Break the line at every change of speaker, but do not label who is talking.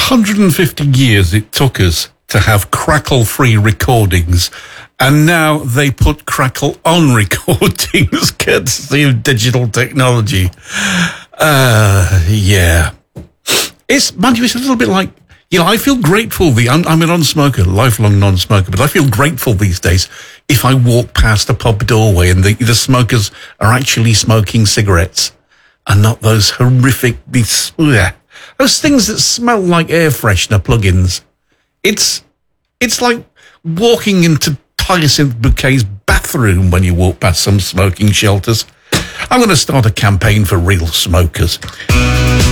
150 years it took us to have crackle-free recordings, and now they put crackle on recordings courtesy of digital technology. Yeah. Mind you, it's a little bit like, I feel grateful. I'm a non-smoker, lifelong non-smoker, but I feel grateful these days if I walk past a pub doorway and the smokers are actually smoking cigarettes and not those horrific, those things that smell like air freshener plugins. It's like walking into Hyacinth Bouquet's bathroom when you walk past some smoking shelters. I'm going to start a campaign for real smokers.